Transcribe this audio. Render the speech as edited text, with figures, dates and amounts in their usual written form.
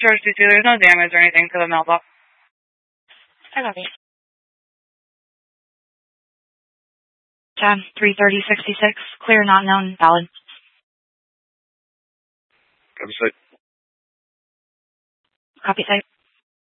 George C2, there's no damage or anything to the mailbox. I copy. 10, 33066, clear, not known, valid. Copy site. Copy site.